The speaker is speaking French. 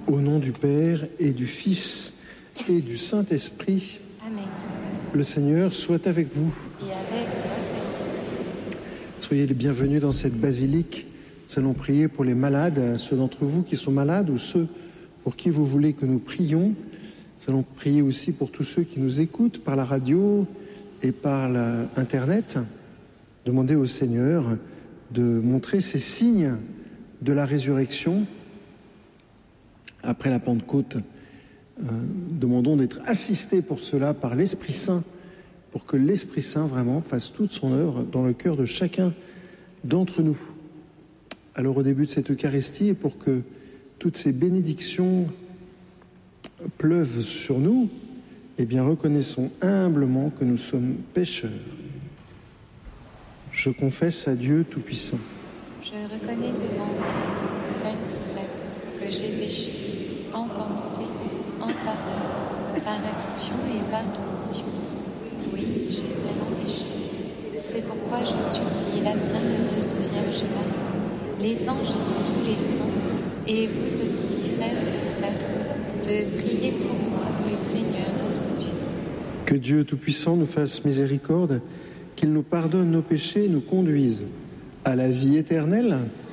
Au nom du Père et du Fils et du Saint-Esprit. Amen. Le Seigneur soit avec vous. Et avec votre esprit. Soyez les bienvenus dans cette basilique. Nous allons prier pour les malades, ceux d'entre vous qui sont malades ou ceux pour qui vous voulez que nous prions. Nous allons prier aussi pour tous ceux qui nous écoutent par la radio et par Internet. Demandez au Seigneur de montrer ces signes de la résurrection. Après la Pentecôte, demandons d'être assistés pour cela par l'Esprit Saint, pour que l'Esprit Saint vraiment fasse toute son œuvre dans le cœur de chacun d'entre nous. Alors au début de cette Eucharistie, et pour que toutes ces bénédictions pleuvent sur nous, eh bien reconnaissons humblement que nous sommes pécheurs. Je confesse à Dieu Tout-Puissant. Je reconnais devant vous, frères et sœurs, que j'ai péché en pensée, en parole, par action et par omission. Oui, j'ai vraiment péché. C'est pourquoi je supplie la bienheureuse Vierge Marie, les anges et tous les saints, et vous aussi, frères et sœurs, de prier pour moi, le Seigneur notre Dieu. Que Dieu Tout-Puissant nous fasse miséricorde, qu'il nous pardonne nos péchés et nous conduise à la vie éternelle.